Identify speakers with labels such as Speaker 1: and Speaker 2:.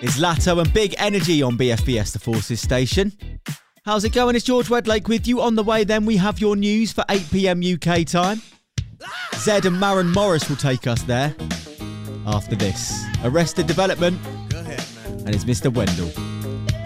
Speaker 1: It's Latto and Big Energy on BFBS The Forces station. How's it going? It's George Wedlake with you. On the way then, we have your news for 8 p.m. UK time. Zed and Maren Morris will take us there. After this, Arrested Development.
Speaker 2: Go ahead, man.
Speaker 1: And it's Mr. Wendell.